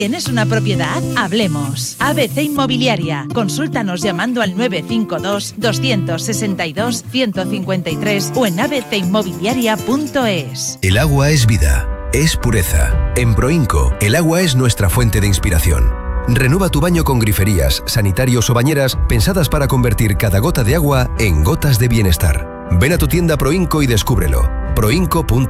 ¿Tienes una propiedad? Hablemos. ABC Inmobiliaria. Consúltanos llamando al 952 262 153 o en abcinmobiliaria.es. El agua es vida, es pureza. En Proinco, el agua es nuestra fuente de inspiración. Renueva tu baño con griferías, sanitarios o bañeras pensadas para convertir cada gota de agua en gotas de bienestar. Ven a tu tienda Proinco y descúbrelo. Proinco.es.